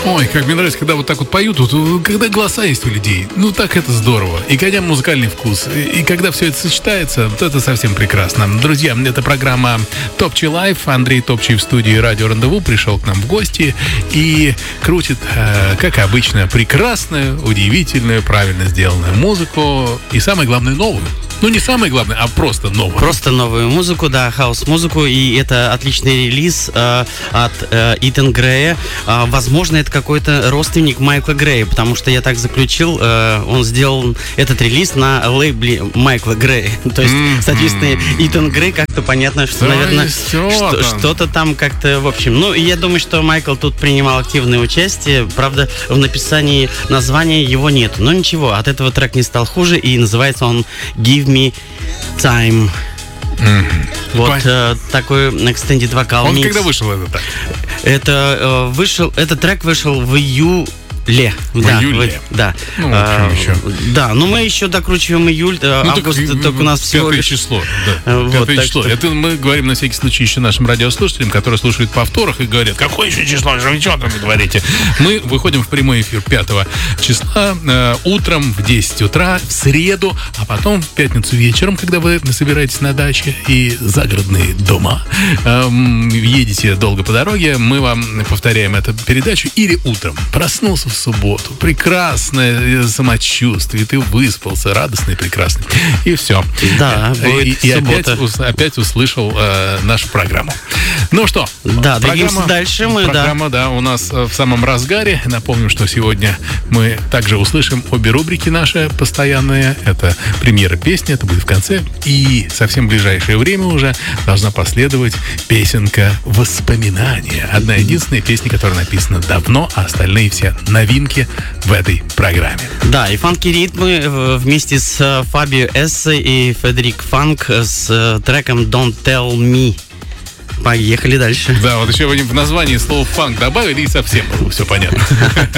Ой, как мне нравится, когда вот так вот поют, вот, когда голоса есть у людей. Ну, так это здорово. И когда музыкальный вкус, и когда все это сочетается, вот это совсем прекрасно. Друзья, это программа Топчи Лайф. Андрей Топчий в студии Радио Рандеву пришел к нам в гости и крутит, как обычно, прекрасную, удивительную, правильно сделанную музыку. И самое главное, новую. Ну, не самое главное, а просто новую. Просто новую музыку, да, хаус-музыку. И это отличный релиз от Итан Грея. Возможно, это какой-то родственник Майкла Грея, потому что я так заключил, он сделал этот релиз на лейбле Майкла Грея. То есть, соответственно, Итан Грей как-то понятно, что, наверное, что-то там как-то, в общем. Ну, я думаю, что Майкл тут принимал активное участие. Правда, в написании названия его нет. Но ничего, от этого трек не стал хуже, и называется он Give Me Time. Вот такой extended вокал. Он когда вышел этот трек? Этот трек вышел в июле. В июле? Да. Ну, в общем, еще. Да, но мы еще докручиваем июль, август, только у нас всего лишь... 5 число, да. Вот, 5 число. Это мы говорим на всякий случай еще нашим радиослушателям, которые слушают повторах и говорят, какое еще число, вы что там говорите? Мы выходим в прямой эфир 5 числа утром в 10 утра, в среду, а потом в пятницу вечером, когда вы собираетесь на даче и загородные дома, едете долго по дороге, мы вам повторяем эту передачу, или утром проснулся в субботу, прекрасное самочувствие, ты выспался, радостный, прекрасный, и все. Да, и опять услышал нашу программу. Ну что, да, двигаемся дальше. Программа, да, у нас в самом разгаре. Напомним, что сегодня мы также услышим обе рубрики наши постоянные. Это премьера песни, это будет в конце. И совсем в ближайшее время уже должна последовать песенка «Воспоминания». Одна единственная песня, которая написана давно, а остальные все новинки в этой программе. Да, и фанки-ритмы вместе с Фабио Эссе и Федерик Фанк с треком «Don't Tell Me». Поехали дальше. Да, вот еще в названии слово «фанк» добавили, и совсем было все понятно.